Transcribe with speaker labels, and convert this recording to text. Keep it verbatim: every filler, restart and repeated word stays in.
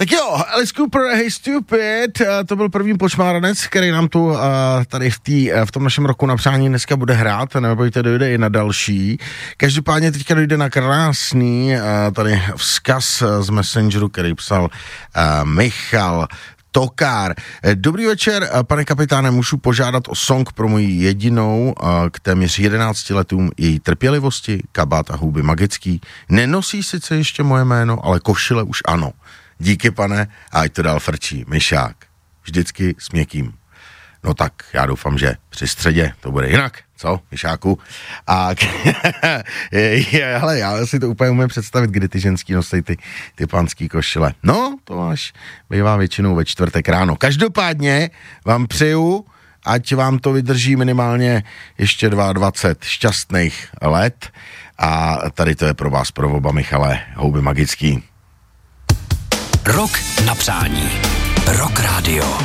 Speaker 1: Tak jo, Alice Cooper, Hey Stupid, to byl první počmáranec, který nám tu uh, tady v, tý, v tom našem roku na přání dneska bude hrát, nebojte, dojde i na další. Každopádně teďka dojde na krásný uh, tady vzkaz z Messengeru, který psal uh, Michal Tokár. Dobrý večer, pane kapitáne, můžu požádat o song pro moji jedinou k téměř jedenácti letům její trpělivosti, kabát a houby magický. Nenosí sice ještě moje jméno, ale košile už ano. Díky, pane, a ať to dál frčí. Myšák. Vždycky s měkkým. No tak, já doufám, že při středě to bude jinak, co, Myšáku? A hele, já si to úplně umím představit, kdy ty ženský nosí ty, ty panský košile. No, to máš, bývá většinou ve čtvrtek ráno. Každopádně vám přeju, ať vám to vydrží minimálně ještě dvacet dva šťastných let. A tady to je pro vás, pro oba, Michale, houby magický.
Speaker 2: Rok na přání. Rock Radio.